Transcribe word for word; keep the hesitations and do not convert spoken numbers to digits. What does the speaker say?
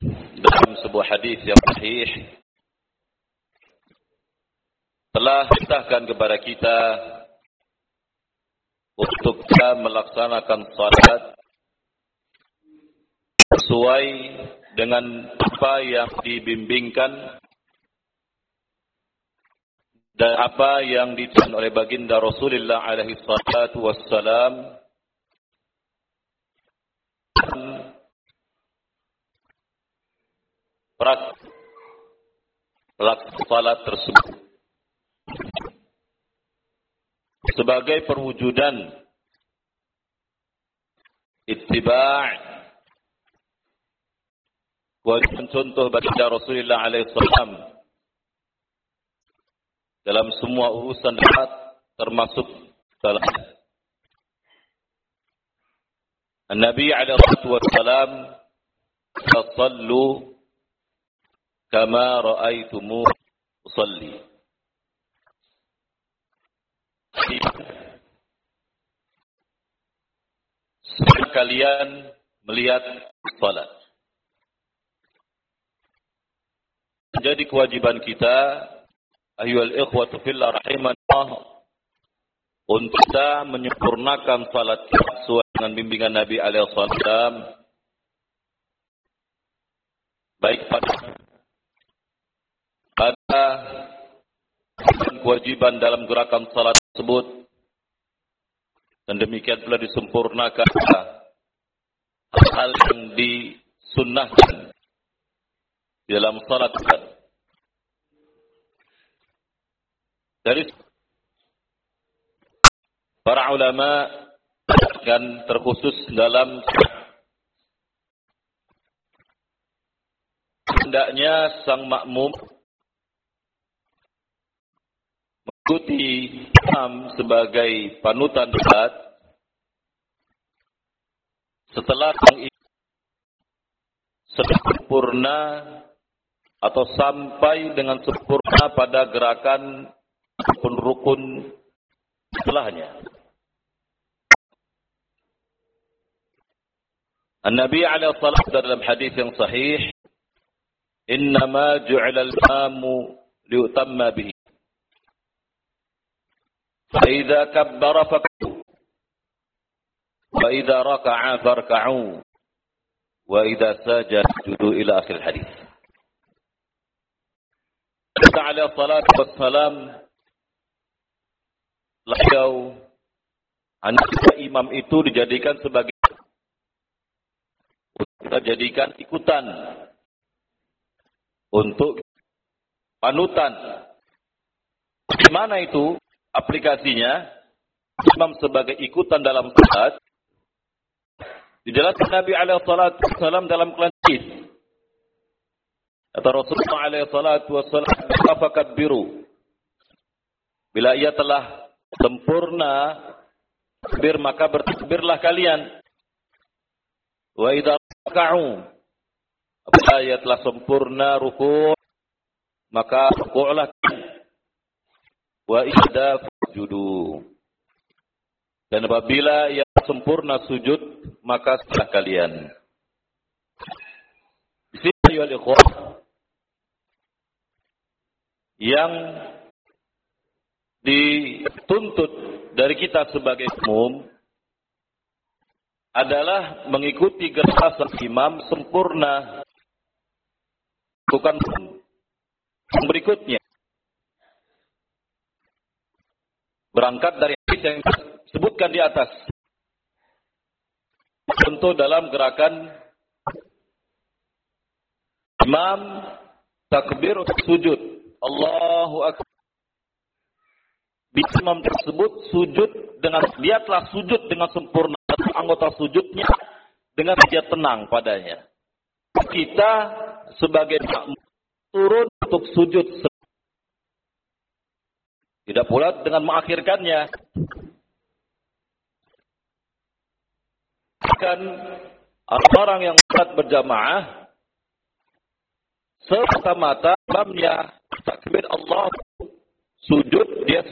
dalam sebuah hadis yang sahih telah perintahkan kepada kita untuk kita melaksanakan salat sesuai dengan apa yang dibimbingkan dan apa yang ditunjukkan oleh baginda Rasulullah alaihi salatu wassalam praktek salat tersebut sebagai perwujudan ittiba' wa contoh baginda Rasulullah alaihi salam dalam semua urusan salat termasuk salat. Nabi alaihi wasallam sallu kama ra'aitumu usalli. Kalian melihat salat. Jadi kewajiban kita ayyuhal ikhwatu fillah rahimanallah untuk kita menyempurnakan salat sesuai dengan bimbingan Nabi alaihi wasallam baik pada pada kewajiban dalam gerakan salat tersebut dan demikian pula disempurnakan hal yang disunnahkan di dalam salat. Dari para ulama dan terkhusus dalam hendaknya sang makmum mengikuti imam sebagai panutan salat setelah sempurna atau sampai dengan sempurna pada gerakan rukun setelahnya. An-Nabi alaihi salam dalam hadis yang sahih, "Innama ju'ila al-imamu liutamma bihi. Fa idza kabbara fakabbiru, wa idza raka'a farka'u, wa idza sajada fasjudu" ila akhir hadis. Nabi alaihi salatu wassalam beliau anak imam itu dijadikan sebagai kita jadikan ikutan untuk panutan. Di mana itu aplikasinya? Imam sebagai ikutan dalam salat dijelaskan Nabi alaihi salatu wasallam dalam hadis. Kata Rasulullah alaihi salatu wasallam, "Fakabbiru." Bila ia telah sempurna takbir maka bertakbirlah kalian. Wa idza raka'u, apabila ia telah sempurna ruku' maka ruku'lah kalian. Wa idza fasjudu, dan apabila ia sempurna sujud maka sujudlah kalian. Di sini ya ikhwah yang dituntut dari kita sebagai umum adalah mengikuti gerakan imam sempurna. Bukan yang berikutnya. Berangkat dari hadis yang disebutkan di atas. Contoh dalam gerakan imam takbir sujud. Allahu akbar. Imam tersebut sujud dengan, lihatlah sujud dengan sempurna, anggota sujudnya dengan dia tenang padanya. Kita sebagai makmum turun untuk sujud, tidak pula dengan mengakhirkannya. Bahkan orang yang salat berjamaah semata-mata imamnya takbir Allah, sujud dia